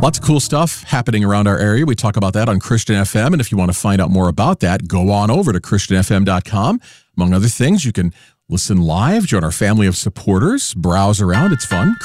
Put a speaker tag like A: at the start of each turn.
A: Lots of cool stuff happening around our area. We talk about that on Christian FM. And if you want to find out more about that, go on over to ChristianFM.com. Among other things, you can listen live, join our family of supporters, browse around. It's fun.